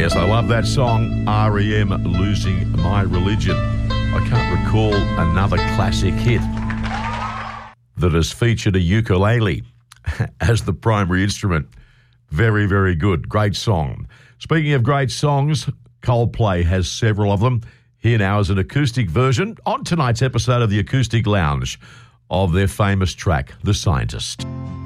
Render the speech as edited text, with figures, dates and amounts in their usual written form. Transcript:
Yes, I love that song, R.E.M. Losing My Religion. I can't recall another classic hit that has featured a ukulele as the primary instrument. Very, very good. Great song. Speaking of great songs, Coldplay has several of them. Here now is an acoustic version on tonight's episode of the Acoustic Lounge of their famous track, The Scientist.